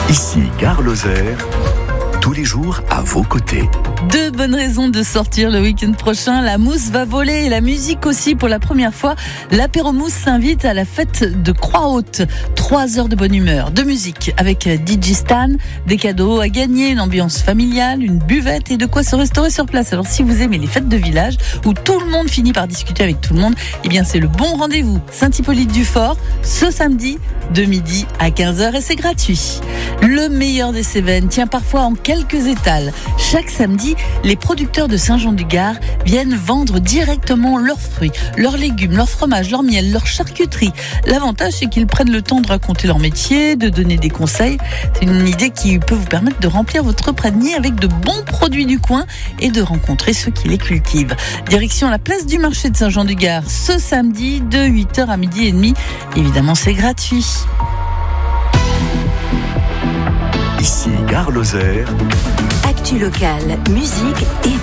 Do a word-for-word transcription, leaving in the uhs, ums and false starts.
Ici Gare Lozère, tous les jours à vos côtés. Deux bonnes raisons de sortir le week-end prochain. La mousse va voler et la musique aussi. Pour la première fois, l'apéro mousse s'invite à la fête de Croix-Haute. Trois heures de bonne humeur, de musique avec D J Stan, des cadeaux à gagner, une ambiance familiale, une buvette et de quoi se restaurer sur place. Alors si vous aimez les fêtes de village où tout le monde finit par discuter avec tout le monde, eh bien c'est le bon rendez-vous. Saint-Hippolyte-du-Fort, ce samedi de midi à quinze heures et c'est gratuit. Le meilleur des Cévennes tient parfois en quelques étals. Chaque samedi, les producteurs de Saint-Jean-du-Gard viennent vendre directement leurs fruits, leurs légumes, leurs fromages, leur miel, leur charcuterie. L'avantage, c'est qu'ils prennent le temps de raconter leur métier, de donner des conseils. C'est une idée qui peut vous permettre de remplir votre panier avec de bons produits du coin et de rencontrer ceux qui les cultivent. Direction la place du marché de Saint-Jean-du-Gard ce samedi de huit heures à midi et demi. Évidemment, c'est gratuit. Ici Gare Lozère. Actu locale, musique et